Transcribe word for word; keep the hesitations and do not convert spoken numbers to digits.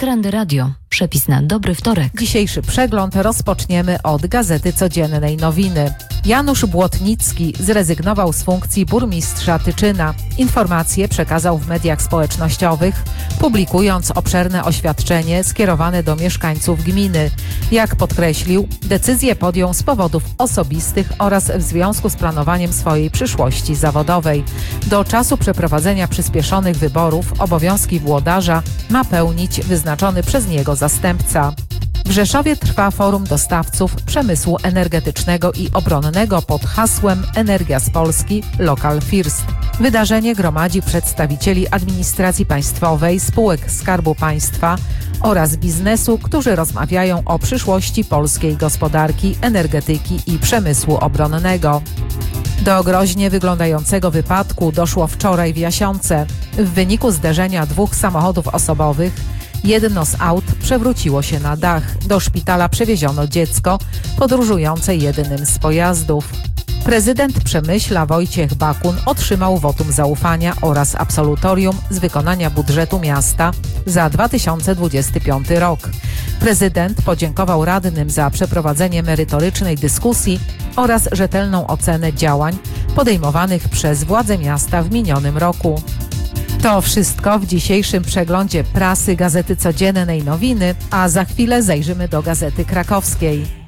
Trendy Radio. Przepis na dobry wtorek. Dzisiejszy przegląd rozpoczniemy od Gazety Codziennej Nowiny. Janusz Błotnicki zrezygnował z funkcji burmistrza Tyczyna. Informacje przekazał w mediach społecznościowych, publikując obszerne oświadczenie skierowane do mieszkańców gminy. Jak podkreślił, decyzję podjął z powodów osobistych oraz w związku z planowaniem swojej przyszłości zawodowej. Do czasu przeprowadzenia przyspieszonych wyborów obowiązki włodarza ma pełnić wyznaczony przez niego zastępca. W Rzeszowie trwa forum dostawców przemysłu energetycznego i obronnego pod hasłem Energia z Polski – Local First. Wydarzenie gromadzi przedstawicieli administracji państwowej, spółek Skarbu Państwa oraz biznesu, którzy rozmawiają o przyszłości polskiej gospodarki, energetyki i przemysłu obronnego. Do groźnie wyglądającego wypadku doszło wczoraj w Jasionce. W wyniku zderzenia dwóch samochodów osobowych jedno z aut przewróciło się na dach. Do szpitala przewieziono dziecko podróżujące jednym z pojazdów. Prezydent Przemyśla Wojciech Bakun otrzymał wotum zaufania oraz absolutorium z wykonania budżetu miasta za dwa tysiące dwudziesty piąty rok. Prezydent podziękował radnym za przeprowadzenie merytorycznej dyskusji oraz rzetelną ocenę działań podejmowanych przez władze miasta w minionym roku. To wszystko w dzisiejszym przeglądzie prasy Gazety Codziennej Nowiny, a za chwilę zajrzymy do Gazety Krakowskiej.